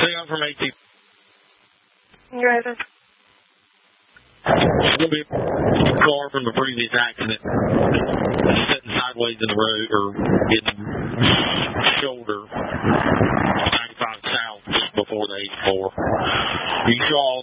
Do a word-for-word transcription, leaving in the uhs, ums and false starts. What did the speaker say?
I'm from A T. Driver. It's going to be a car from the previous accident, sitting sideways in the road or in the shoulder, ninety-five south, just before the eighty-four. You saw